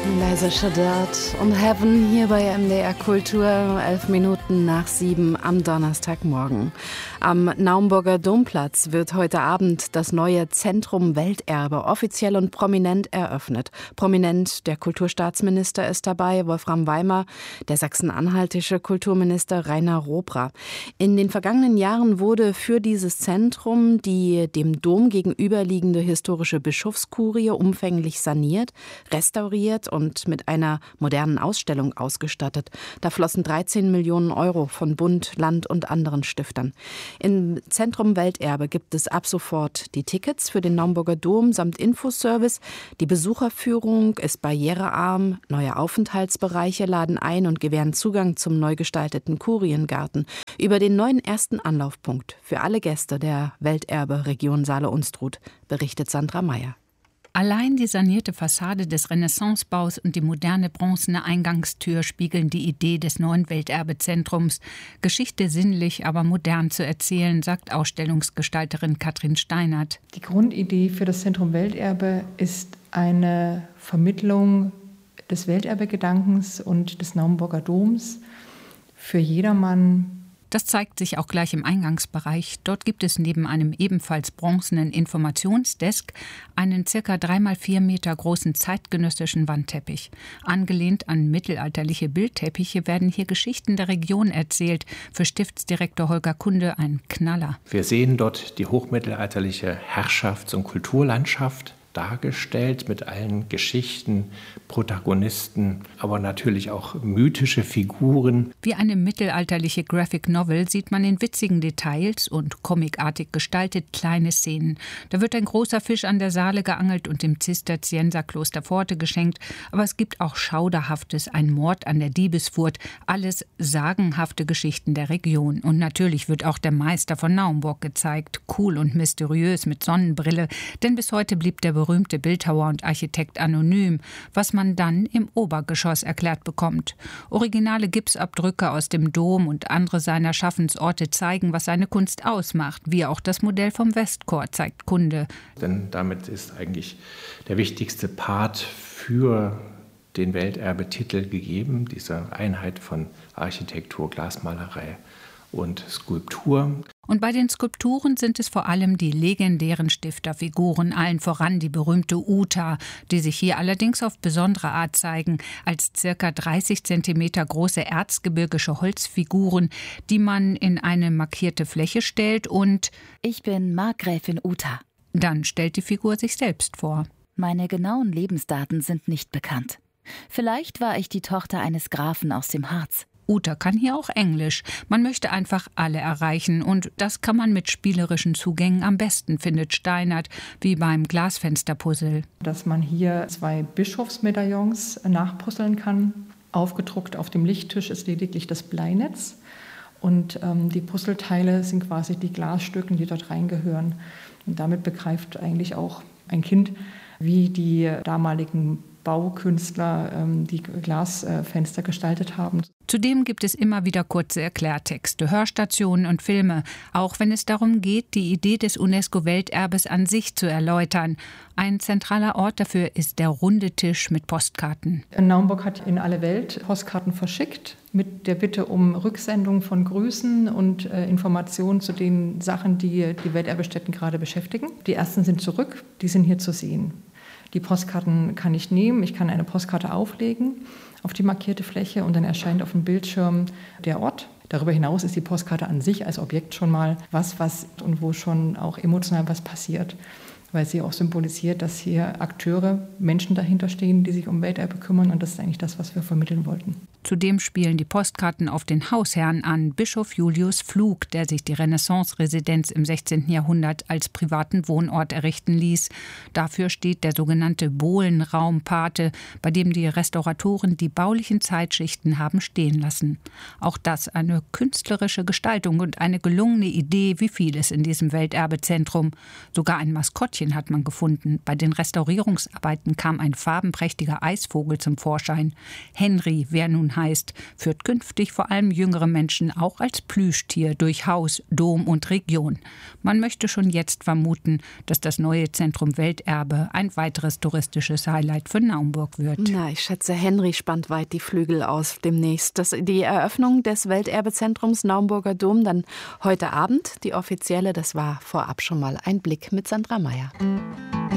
Liza Shadert und Heaven hier bei MDR Kultur, 7:11 am Donnerstagmorgen. Am Naumburger Domplatz wird heute Abend das neue Zentrum Welterbe offiziell und prominent eröffnet. Prominent der Kulturstaatsminister ist dabei, Wolfram Weimer, der sachsen-anhaltische Kulturminister Rainer Robra. In den vergangenen Jahren wurde für dieses Zentrum die dem Dom gegenüberliegende historische Bischofskurie umfänglich saniert, restauriert und mit einer modernen Ausstellung ausgestattet. Da flossen 13 Millionen Euro von Bund, Land und anderen Stiftern. Im Zentrum Welterbe gibt es ab sofort die Tickets für den Naumburger Dom samt Infoservice. Die Besucherführung ist barrierearm. Neue Aufenthaltsbereiche laden ein und gewähren Zugang zum neu gestalteten Kuriengarten. Über den neuen ersten Anlaufpunkt für alle Gäste der Welterbe-Region Saale-Unstrut berichtet Sandra Meyer. Allein die sanierte Fassade des Renaissancebaus und die moderne bronzene Eingangstür spiegeln die Idee des neuen Welterbezentrums. Geschichte sinnlich, aber modern zu erzählen, sagt Ausstellungsgestalterin Katrin Steinert. Die Grundidee für das Zentrum Welterbe ist eine Vermittlung des Welterbegedankens und des Naumburger Doms für jedermann. Das zeigt sich auch gleich im Eingangsbereich. Dort gibt es neben einem ebenfalls bronzenen Informationsdesk einen ca. 3x4 Meter großen zeitgenössischen Wandteppich. Angelehnt an mittelalterliche Bildteppiche werden hier Geschichten der Region erzählt. Für Stiftsdirektor Holger Kunde ein Knaller. Wir sehen dort die hochmittelalterliche Herrschafts- und Kulturlandschaft dargestellt mit allen Geschichten, Protagonisten, aber natürlich auch mythische Figuren. Wie eine mittelalterliche Graphic Novel sieht man in witzigen Details und comicartig gestaltet kleine Szenen. Da wird ein großer Fisch an der Saale geangelt und dem Zisterzienserkloster Pforte geschenkt. Aber es gibt auch Schauderhaftes, ein Mord an der Diebesfurt, alles sagenhafte Geschichten der Region. Und natürlich wird auch der Meister von Naumburg gezeigt, cool und mysteriös mit Sonnenbrille, denn bis heute blieb der berühmte Bildhauer und Architekt anonym, was man dann im Obergeschoss erklärt bekommt. Originale Gipsabdrücke aus dem Dom und andere seiner Schaffensorte zeigen, was seine Kunst ausmacht, wie auch das Modell vom Westchor, zeigt Kunde. Denn damit ist eigentlich der wichtigste Part für den Welterbetitel gegeben, diese Einheit von Architektur, Glasmalerei und Skulptur. Und bei den Skulpturen sind es vor allem die legendären Stifterfiguren, allen voran die berühmte Uta, die sich hier allerdings auf besondere Art zeigen, als ca. 30 Zentimeter große erzgebirgische Holzfiguren, die man in eine markierte Fläche stellt und Ich bin Markgräfin Uta. Dann stellt die Figur sich selbst vor. Meine genauen Lebensdaten sind nicht bekannt. Vielleicht war ich die Tochter eines Grafen aus dem Harz. Uta kann hier auch Englisch. Man möchte einfach alle erreichen und das kann man mit spielerischen Zugängen am besten, findet Steinert, wie beim Glasfensterpuzzle. Dass man hier 2 Bischofsmedaillons nachpuzzeln kann. Aufgedruckt auf dem Lichttisch ist lediglich das Bleinetz und die Puzzleteile sind quasi die Glasstücken, die dort reingehören. Und damit begreift eigentlich auch ein Kind, wie die damaligen Baukünstler die Glasfenster gestaltet haben. Zudem gibt es immer wieder kurze Erklärtexte, Hörstationen und Filme, auch wenn es darum geht, die Idee des UNESCO-Welterbes an sich zu erläutern. Ein zentraler Ort dafür ist der runde Tisch mit Postkarten. Naumburg hat in alle Welt Postkarten verschickt, mit der Bitte um Rücksendung von Grüßen und Informationen zu den Sachen, die die Welterbestätten gerade beschäftigen. Die ersten sind zurück, die sind hier zu sehen. Die Postkarten kann ich nehmen, ich kann eine Postkarte auflegen auf die markierte Fläche und dann erscheint auf dem Bildschirm der Ort. Darüber hinaus ist die Postkarte an sich als Objekt schon mal was und wo schon auch emotional was passiert, weil sie auch symbolisiert, dass hier Akteure, Menschen dahinter stehen, die sich um Welterbe kümmern und das ist eigentlich das, was wir vermitteln wollten. Zudem spielen die Postkarten auf den Hausherrn an, Bischof Julius Pflug, der sich die Renaissance-Residenz im 16. Jahrhundert als privaten Wohnort errichten ließ. Dafür steht der sogenannte Bohlenraumpate, bei dem die Restauratoren die baulichen Zeitschichten haben stehen lassen. Auch das eine künstlerische Gestaltung und eine gelungene Idee, wie vieles in diesem Welterbezentrum. Sogar ein Maskottchen Eichhörnchen hat man gefunden. Bei den Restaurierungsarbeiten kam ein farbenprächtiger Eisvogel zum Vorschein. Henry, wer nun heißt, führt künftig vor allem jüngere Menschen auch als Plüschtier durch Haus, Dom und Region. Man möchte schon jetzt vermuten, dass das neue Zentrum Welterbe ein weiteres touristisches Highlight für Naumburg wird. Na, ich schätze, Henry spannt weit die Flügel aus demnächst. Die Eröffnung des Welterbezentrums Naumburger Dom dann heute Abend, die offizielle, das war vorab schon mal ein Blick mit Sandra Meyer.